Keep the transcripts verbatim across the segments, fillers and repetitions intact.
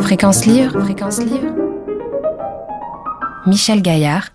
Fréquence Livre, Fréquence Livre. Michel Gaillard.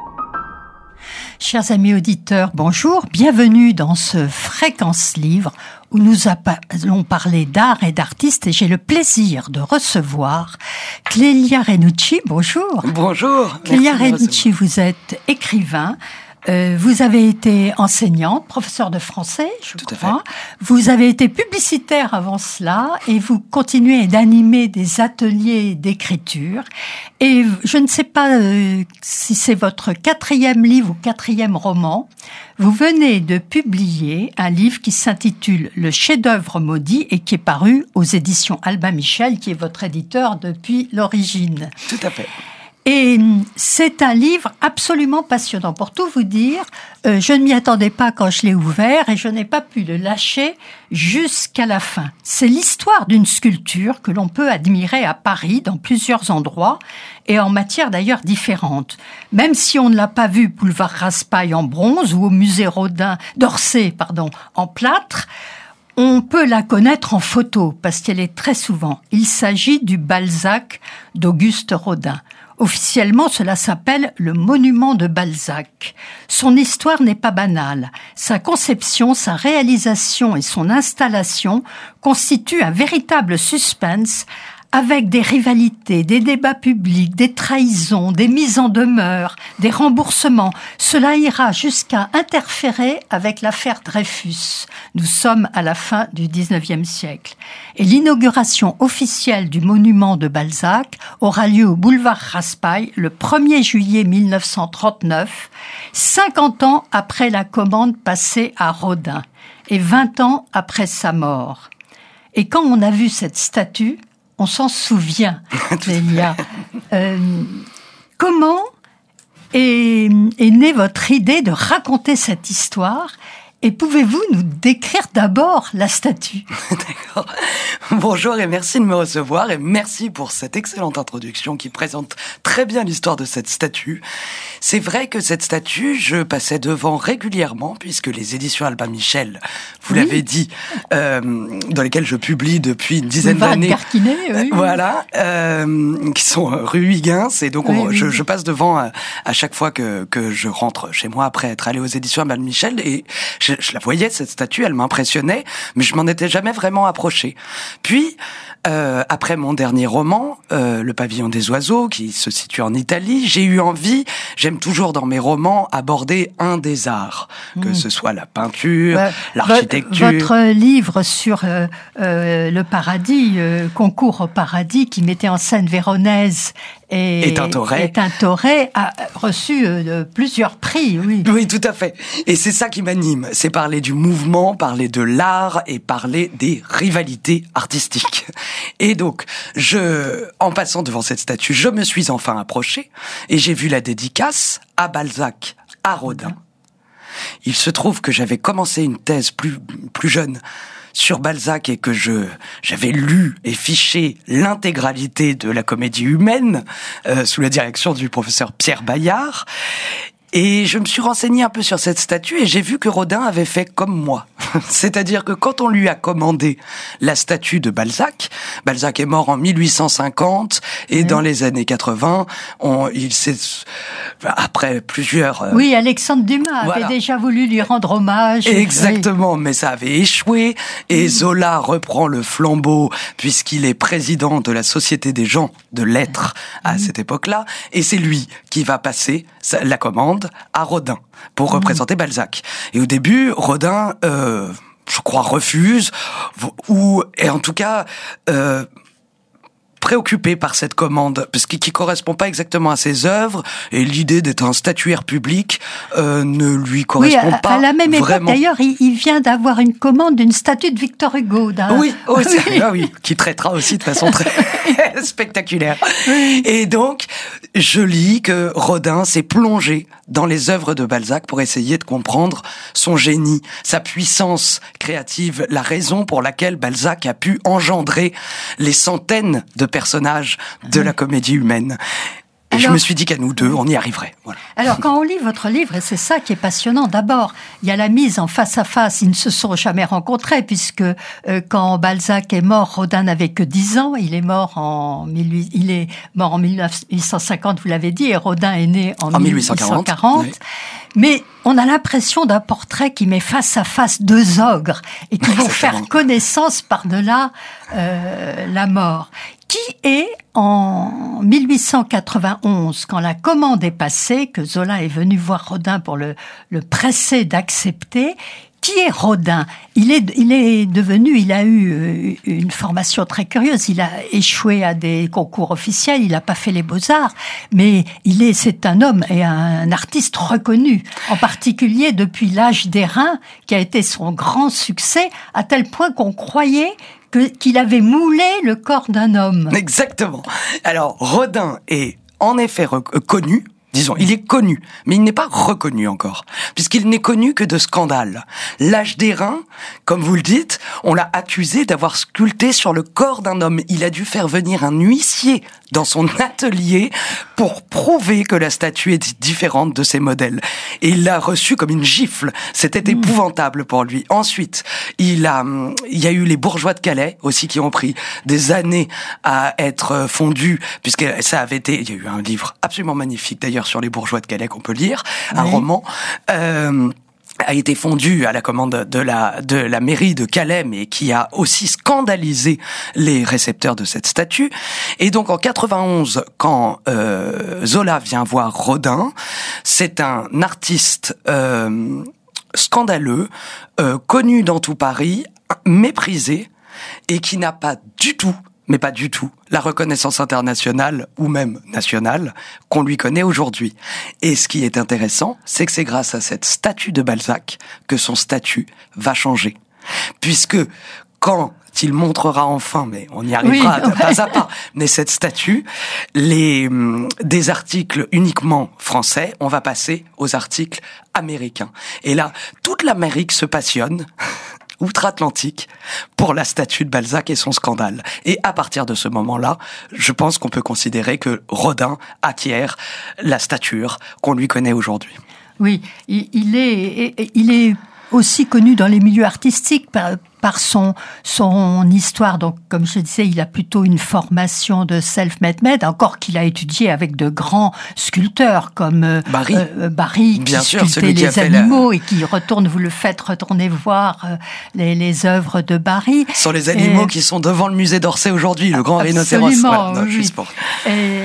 Chers amis auditeurs, bonjour, bienvenue dans ce Fréquence Livre où nous allons parler d'art et d'artistes et j'ai le plaisir de recevoir Clélia Renucci. Bonjour. Bonjour. Clélia Renucci, vous êtes écrivain. Euh, vous avez été enseignante, professeure de français, je Tout crois. À fait. Vous avez été publicitaire avant cela et vous continuez d'animer des ateliers d'écriture. Et je ne sais pas euh, si c'est votre quatrième livre ou quatrième roman. Vous venez de publier un livre qui s'intitule Le chef-d'œuvre maudit et qui est paru aux éditions Albin Michel, qui est votre éditeur depuis l'origine. Tout à fait. Et c'est un livre absolument passionnant. Pour tout vous dire, euh, je ne m'y attendais pas quand je l'ai ouvert et je n'ai pas pu le lâcher jusqu'à la fin. C'est l'histoire d'une sculpture que l'on peut admirer à Paris, dans plusieurs endroits, et en matière d'ailleurs différentes. Même si on ne l'a pas vue boulevard Raspail en bronze ou au musée Rodin, d'Orsay, pardon, en plâtre, on peut la connaître en photo, parce qu'elle est très souvent. Il s'agit du Balzac d'Auguste Rodin. Officiellement, cela s'appelle le monument de Balzac. Son histoire n'est pas banale. Sa conception, sa réalisation et son installation constituent un véritable suspense avec des rivalités, des débats publics, des trahisons, des mises en demeure, des remboursements. Cela ira jusqu'à interférer avec l'affaire Dreyfus. Nous sommes à la fin du dix-neuvième siècle. Et l'inauguration officielle du monument de Balzac aura lieu au boulevard Raspail le premier juillet mille neuf cent trente-neuf, cinquante ans après la commande passée à Rodin et vingt ans après sa mort. Et quand on a vu cette statue, on s'en souvient, Clélia. Euh, comment est, est née votre idée de raconter cette histoire ? Et pouvez-vous nous décrire d'abord la statue ? D'accord. Bonjour et merci de me recevoir et merci pour cette excellente introduction qui présente très bien l'histoire de cette statue. C'est vrai que cette statue, je passais devant régulièrement puisque les éditions Albin Michel, vous oui. l'avez dit, euh, dans lesquelles je publie depuis une dizaine d'années. Garquinet, oui. Voilà, euh, qui sont rue Huygens et donc on, oui, je, oui. je passe devant à, à chaque fois que, que je rentre chez moi après être allé aux éditions Albin Michel et je, je la voyais, cette statue, elle m'impressionnait, mais je m'en étais jamais vraiment approché. Puis, euh, après mon dernier roman, euh, Le Pavillon des oiseaux, qui se situe en Italie, j'ai eu envie, j'aime toujours dans mes romans, aborder un des arts, mmh. que ce soit la peinture, bah, l'architecture. Votre livre sur euh, euh, le paradis, euh, Concours au paradis, qui mettait en scène Véronèse et, et Tintoret. et Tintoret, a reçu euh, plusieurs prix, oui. Oui, tout à fait. Et c'est ça qui m'anime, c'est parler du mouvement, parler de l'art et parler des rivalités artistiques. Et donc, je, en passant devant cette statue, je me suis enfin approché et j'ai vu la dédicace à Balzac, à Rodin. Il se trouve que j'avais commencé une thèse plus, plus jeune sur Balzac et que je j'avais lu et fiché l'intégralité de la Comédie humaine euh, sous la direction du professeur Pierre Bayard. Et je me suis renseigné un peu sur cette statue et j'ai vu que Rodin avait fait comme moi. C'est-à-dire que quand on lui a commandé la statue de Balzac, Balzac est mort en mille huit cent cinquante et mmh. dans les années quatre-vingts, on, il s'est, après plusieurs... Euh, oui, Alexandre Dumas voilà. avait déjà voulu lui rendre hommage. Exactement, oui. Mais ça avait échoué et mmh. Zola reprend le flambeau puisqu'il est président de la Société des gens de lettres à mmh. cette époque-là et c'est lui qui va passer la commande à Rodin pour mmh. représenter Balzac. Et au début, Rodin, euh, je crois, refuse, ou, et en tout cas, euh, préoccupé par cette commande, parce qu'il ne correspond pas exactement à ses œuvres, et l'idée d'être un statuaire public euh, ne lui correspond oui, à, pas à la même époque, vraiment. D'ailleurs, il, il vient d'avoir une commande d'une statue de Victor Hugo. D'un... Oui, oh, oui. Ah oui, qui traitera aussi de façon très spectaculaire. Oui. Et donc, je lis que Rodin s'est plongé dans les œuvres de Balzac pour essayer de comprendre son génie, sa puissance créative, la raison pour laquelle Balzac a pu engendrer les centaines de personnages de la comédie humaine. Et Alors, je me suis dit qu'à nous deux, on y arriverait. Voilà. Alors, quand on lit votre livre, et c'est ça qui est passionnant, d'abord, il y a la mise en face à face. Ils ne se sont jamais rencontrés, puisque euh, quand Balzac est mort, Rodin n'avait que dix ans. Il est mort en, mille, il est mort en mille huit cent cinquante, vous l'avez dit, et Rodin est né en, en mille huit cent quarante. Oui. Mais on a l'impression d'un portrait qui met face à face deux ogres et qui vont faire connaissance par-delà euh, la mort. Qui est, en mille huit cent quatre-vingt-onze, quand la commande est passée, que Zola est venu voir Rodin pour le, le presser d'accepter, qui est Rodin ? Il est, il est devenu, il a eu une formation très curieuse. Il a échoué à des concours officiels, il n'a pas fait les beaux-arts, mais il est, c'est un homme et un artiste reconnu, en particulier depuis L'Âge d'airain, qui a été son grand succès, à tel point qu'on croyait que, qu'il avait moulé le corps d'un homme. Exactement. Alors, Rodin est en effet reconnu. Disons, il est connu, mais il n'est pas reconnu encore, puisqu'il n'est connu que de scandales. L'Âge d'airain, comme vous le dites, on l'a accusé d'avoir sculpté sur le corps d'un homme. Il a dû faire venir un huissier dans son atelier pour prouver que la statue est différente de ses modèles. Et il l'a reçu comme une gifle. C'était mmh. épouvantable pour lui. Ensuite, il a, il y a eu les bourgeois de Calais aussi qui ont pris des années à être fondus, puisque ça avait été, il y a eu un livre absolument magnifique d'ailleurs sur les bourgeois de Calais qu'on peut lire, oui. un roman, euh, a été fondu à la commande de la de la mairie de Calais, mais qui a aussi scandalisé les récepteurs de cette statue. Et donc en quatre-vingt-onze, quand euh, Zola vient voir Rodin, c'est un artiste euh, scandaleux, euh, connu dans tout Paris, méprisé, et qui n'a pas du tout mais pas du tout, la reconnaissance internationale ou même nationale qu'on lui connaît aujourd'hui. Et ce qui est intéressant, c'est que c'est grâce à cette statue de Balzac que son statut va changer. Puisque quand il montrera enfin, mais on y arrivera oui, pas à pas, mais cette statue, les, des articles uniquement français, on va passer aux articles américains. Et là, toute l'Amérique se passionne outre-Atlantique pour la statue de Balzac et son scandale. Et à partir de ce moment-là, je pense qu'on peut considérer que Rodin acquiert la stature qu'on lui connaît aujourd'hui. Oui, il est, il est aussi connu dans les milieux artistiques par, par son, son histoire. Donc, comme je disais, il a plutôt une formation de self-made man, encore qu'il a étudié avec de grands sculpteurs comme Barry, euh, Barry Bien qui sûr, sculptait les animaux la... et qui retourne, vous le faites retourner voir euh, les, les œuvres de Barry. Ce sont les animaux et... qui sont devant le musée d'Orsay aujourd'hui, le grand rhinocéros. Absolument, voilà, non, oui. Pour... Et,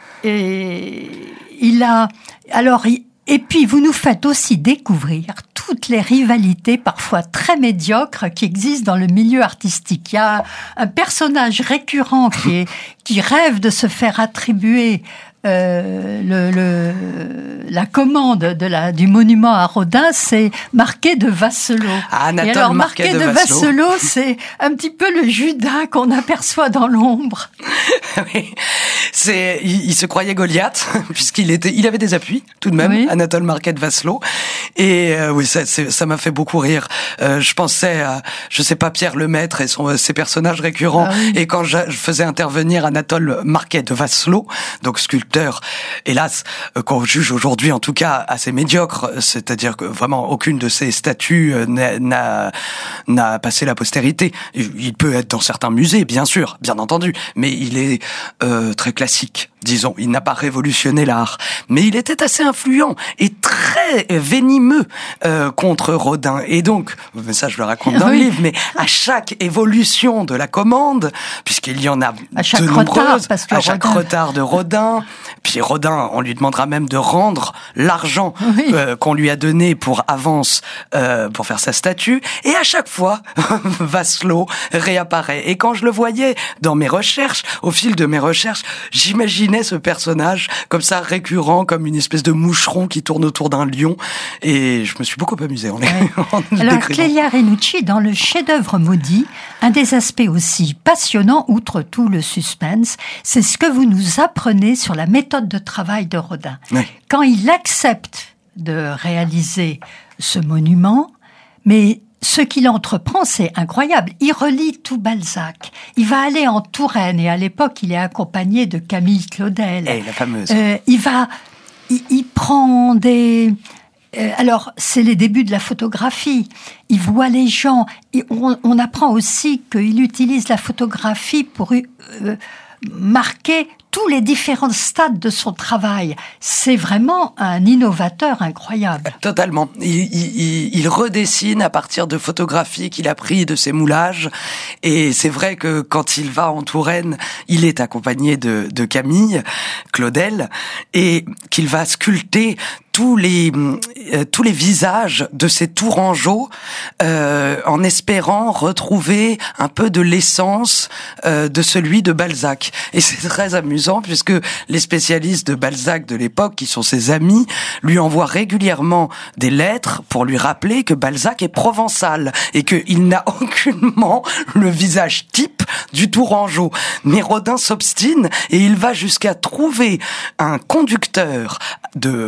et il a... Alors, il... Et puis, vous nous faites aussi découvrir toutes les rivalités, parfois très médiocres, qui existent dans le milieu artistique. Il y a un personnage récurrent qui, est, qui rêve de se faire attribuer euh, le, le, la commande de la, du monument à Rodin, c'est Marquet de Vasselot. Ah, Anatole Et alors, Marquet Marquet de, de Vasselot, c'est un petit peu le Judas qu'on aperçoit dans l'ombre. Oui. C'est, il, il se croyait Goliath, puisqu'il était, il avait des appuis, tout de même, oui. Anatole Marquet de Vasselot. Et euh, oui, ça, c'est, ça m'a fait beaucoup rire. Euh, je pensais à, je sais pas, Pierre Lemaître et son, ses personnages récurrents. Ah oui. Et quand je, je faisais intervenir Anatole Marquet de Vasselot, donc sculpteur, hélas, euh, qu'on juge aujourd'hui en tout cas assez médiocre, c'est-à-dire que vraiment aucune de ses statues n'a, n'a, n'a passé la postérité. Il peut être dans certains musées, bien sûr, bien entendu, mais il est euh, très classique, disons. Il n'a pas révolutionné l'art, mais il était assez influent et très venimeux euh, contre Rodin. Et donc, ça je le raconte dans oui. le livre, mais à chaque évolution de la commande, puisqu'il y en a à chaque de retard, nombreuses, parce que à chaque Rodin... retard de Rodin, puis Rodin, on lui demandera même de rendre l'argent oui. euh, qu'on lui a donné pour avance euh, pour faire sa statue, et à chaque fois, Vasselot réapparaît. Et quand je le voyais dans mes recherches, au fil de mes recherches, j'imaginais ce personnage comme ça récurrent, comme une espèce de moucheron qui tourne autour d'un lion, et je me suis beaucoup amusé en, ouais. en Alors, décrivant. Clélia Renucci, dans le chef-d'œuvre maudit, un des aspects aussi passionnants, outre tout le suspense, c'est ce que vous nous apprenez sur la méthode de travail de Rodin. Ouais. Quand il accepte de réaliser ce monument, mais ce qu'il entreprend, c'est incroyable. Il relit tout Balzac. Il va aller en Touraine, et à l'époque, il est accompagné de Camille Claudel. Eh, la fameuse. Euh, il va, il, il prend des... Euh, alors, c'est les débuts de la photographie. Il voit les gens. Et on, on apprend aussi qu'il utilise la photographie pour euh, marquer tous les différents stades de son travail. C'est vraiment un innovateur incroyable. Totalement. Il, il, il redessine à partir de photographies qu'il a prises de ses moulages. Et c'est vrai que quand il va en Touraine, il est accompagné de, de Camille Claudel et qu'il va sculpter tous les euh, tous les visages de ces Tourangeaux euh, en espérant retrouver un peu de l'essence euh, de celui de Balzac. Et c'est très amusant puisque les spécialistes de Balzac de l'époque, qui sont ses amis, lui envoient régulièrement des lettres pour lui rappeler que Balzac est provençal et qu'il n'a aucunement le visage type du Tourangeau. Mais Rodin s'obstine et il va jusqu'à trouver un conducteur de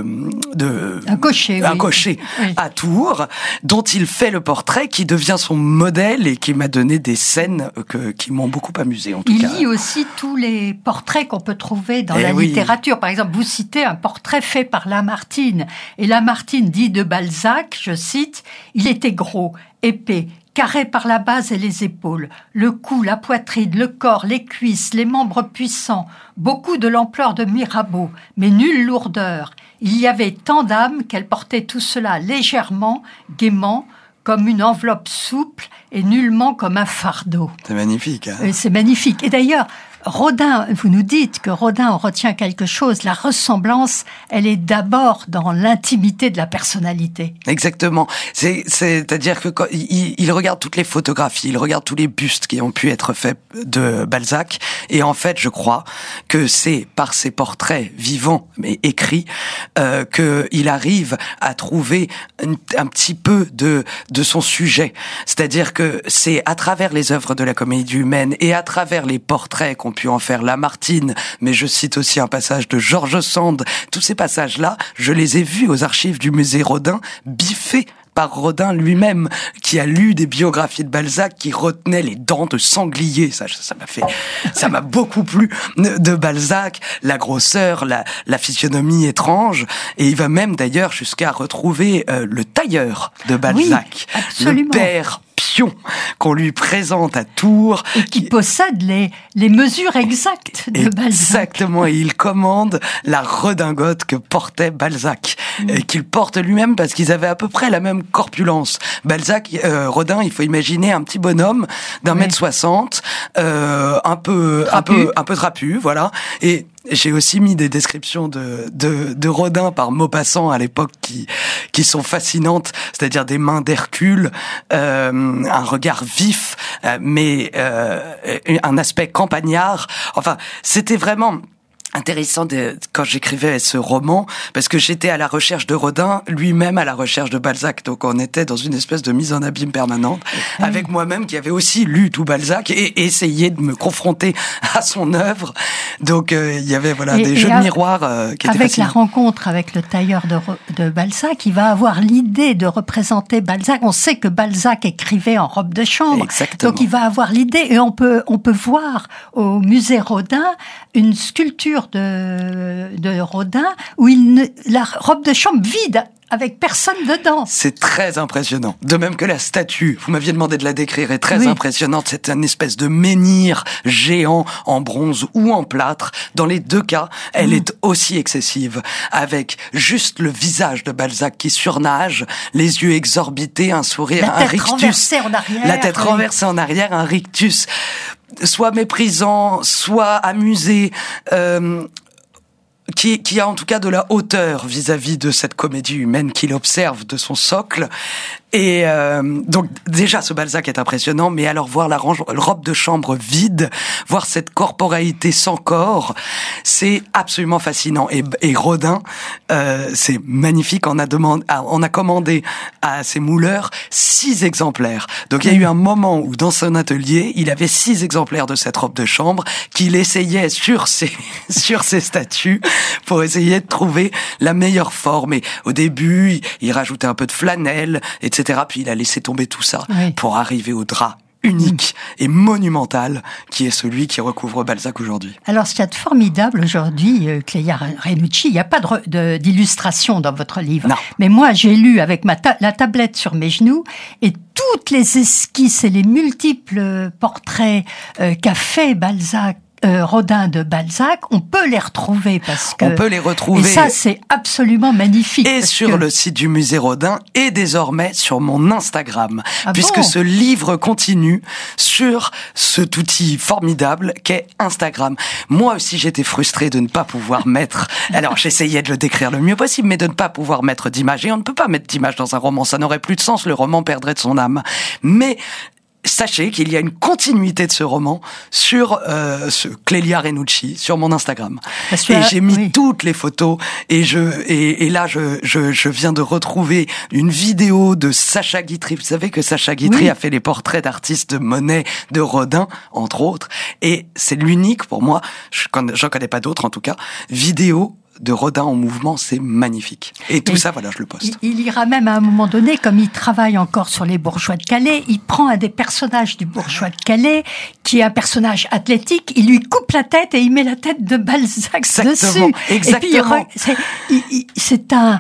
de un cocher, un oui. cocher oui. à Tours, dont il fait le portrait, qui devient son modèle et qui m'a donné des scènes que, qui m'ont beaucoup amusé en tout il cas. Il lit aussi tous les portraits qu'on peut trouver dans eh la oui. littérature. Par exemple, vous citez un portrait fait par Lamartine. Et Lamartine dit de Balzac, je cite, « Il était gros, épais, carré par la base et les épaules, le cou, la poitrine, le corps, les cuisses, les membres puissants, beaucoup de l'ampleur de Mirabeau, mais nulle lourdeur. Il y avait tant d'âme qu'elle portait tout cela légèrement, gaiement, comme une enveloppe souple et nullement comme un fardeau. » C'est magnifique. Hein ? Et c'est magnifique. Et d'ailleurs, Rodin, vous nous dites que Rodin en retient quelque chose. La ressemblance, elle est d'abord dans l'intimité de la personnalité. Exactement. C'est, c'est-à-dire que quand il, il regarde toutes les photographies, il regarde tous les bustes qui ont pu être faits de Balzac, et en fait, je crois que c'est par ses portraits vivants mais écrits euh, que il arrive à trouver un, un petit peu de de son sujet. C'est-à-dire que c'est à travers les œuvres de la comédie humaine et à travers les portraits qu'on pu en faire Lamartine, mais je cite aussi un passage de George Sand. Tous ces passages-là, je les ai vus aux archives du musée Rodin, biffés par Rodin lui-même, qui a lu des biographies de Balzac, qui retenait les dents de sanglier. Ça, ça m'a fait, ça m'a beaucoup plu de Balzac, la grosseur, la, la physionomie étrange, et il va même d'ailleurs jusqu'à retrouver euh, le tailleur de Balzac, oui, absolument. le père Pion, qu'on lui présente à Tours. Et qui possède les, les mesures exactes de Balzac. Exactement, et il commande la redingote que portait Balzac, mmh. et qu'il porte lui-même parce qu'ils avaient à peu près la même corpulence. Balzac, euh, Rodin, il faut imaginer un petit bonhomme d'un oui. mètre soixante, euh, un peu, trapu. un peu, un peu trapu, voilà, et j'ai aussi mis des descriptions de, de, de Rodin par Maupassant à l'époque qui, qui sont fascinantes, c'est-à-dire des mains d'Hercule, euh, un regard vif, euh, mais euh, un aspect campagnard. Enfin, c'était vraiment intéressant de, quand j'écrivais ce roman, parce que j'étais à la recherche de Rodin, lui-même à la recherche de Balzac, donc on était dans une espèce de mise en abîme permanente, mmh. avec moi-même qui avait aussi lu tout Balzac et essayé de me confronter à son œuvre. Donc euh, il y avait voilà et, des et jeux à, de miroirs euh, qui étaient avec fascinants. La rencontre avec le tailleur de, de Balzac, il va avoir l'idée de représenter Balzac. On sait que Balzac écrivait en robe de chambre, exactement. Donc il va avoir l'idée, et on peut on peut voir au musée Rodin une sculpture de, de Rodin où il ne, la robe de chambre vide avec personne dedans. C'est très impressionnant. De même que la statue, vous m'aviez demandé de la décrire, est très oui. impressionnante. C'est une espèce de menhir géant en bronze ou en plâtre. Dans les deux cas, elle mmh. est aussi excessive, avec juste le visage de Balzac qui surnage, les yeux exorbités, un sourire, la un tête rictus. renversée en arrière. La tête oui. renversée en arrière, un rictus. Soit méprisant, soit amusé, euh, qui, qui a en tout cas de la hauteur vis-à-vis de cette comédie humaine qu'il observe de son socle. Et euh, donc déjà ce Balzac est impressionnant, mais alors voir la range, robe de chambre vide, voir cette corporalité sans corps, c'est absolument fascinant. Et, et Rodin, euh, c'est magnifique. On a demandé, on a commandé à ses mouleurs six exemplaires. Donc il y a eu un moment où dans son atelier, il avait six exemplaires de cette robe de chambre qu'il essayait sur ses sur ses statues pour essayer de trouver la meilleure forme. Et au début, il, il rajoutait un peu de flanelle, et cetera. cetera. Puis il a laissé tomber tout ça oui. pour arriver au drap unique mmh. et monumental qui est celui qui recouvre Balzac aujourd'hui. Alors, ce qu'il y a de formidable aujourd'hui, euh, Clélia Renucci, il n'y a pas de, de, d'illustration dans votre livre. Non. Mais moi, j'ai lu avec ma ta- la tablette sur mes genoux et toutes les esquisses et les multiples portraits euh, qu'a fait Balzac, Euh, Rodin de Balzac, on peut les retrouver parce que... On peut les retrouver. Et ça, c'est absolument magnifique. Et sur que... le site du musée Rodin et désormais sur mon Instagram. Ah puisque bon ce livre continue sur cet outil formidable qu'est Instagram. Moi aussi, j'étais frustré de ne pas pouvoir mettre... Alors, j'essayais de le décrire le mieux possible, mais de ne pas pouvoir mettre d'image. Et on ne peut pas mettre d'image dans un roman. Ça n'aurait plus de sens. Le roman perdrait de son âme. Mais... sachez qu'il y a une continuité de ce roman sur euh, ce Clélia Renucci sur mon Instagram. Parce que, et j'ai mis oui. toutes les photos et je et, et là je, je je viens de retrouver une vidéo de Sacha Guitry. Vous savez que Sacha Guitry oui. a fait les portraits d'artistes de Monet, de Rodin entre autres, et c'est l'unique pour moi. Je j'en connais pas d'autres en tout cas. Vidéo de Rodin en mouvement, c'est magnifique. Et tout et ça, voilà, je le poste. Il, il ira même à un moment donné, comme il travaille encore sur les bourgeois de Calais, il prend un des personnages du bourgeois de Calais, qui est un personnage athlétique, il lui coupe la tête et il met la tête de Balzac Exactement, dessus. exactement. Et puis, c'est, il, il, c'est un...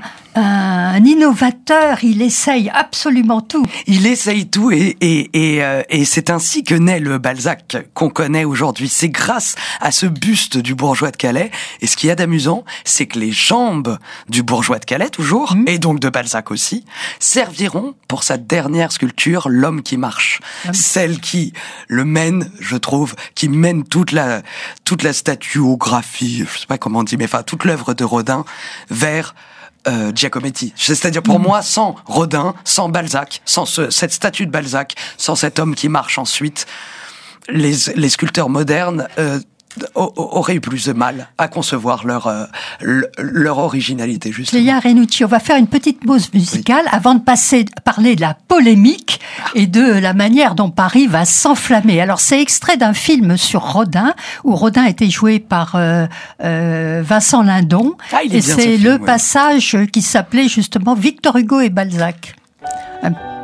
un innovateur, il essaye absolument tout. Il essaye tout et et et, euh, et c'est ainsi que naît le Balzac qu'on connaît aujourd'hui. C'est grâce à ce buste du bourgeois de Calais. Et ce qu'il y a d'amusant, c'est que les jambes du bourgeois de Calais, toujours, mmh. et donc de Balzac aussi, serviront pour sa dernière sculpture, L'homme qui marche. Mmh. Celle qui le mène, je trouve, qui mène toute la toute la statuographie, je sais pas comment on dit, mais enfin toute l'œuvre de Rodin vers Euh, Giacometti. C'est-à-dire pour mmh. moi, sans Rodin, sans Balzac, sans ce, cette statue de Balzac, sans cet homme qui marche ensuite, les, les sculpteurs modernes euh, auraient eu plus de mal à concevoir leur euh, leur originalité, justement. Clélia Renucci, on va faire une petite pause musicale oui. avant de passer parler de la polémique et de la manière dont Paris va s'enflammer. Alors, c'est extrait d'un film sur Rodin, où Rodin était joué par euh, euh, Vincent Lindon. Ah, il est et bien, c'est ce film, le ouais. passage qui s'appelait justement Victor Hugo et Balzac. Un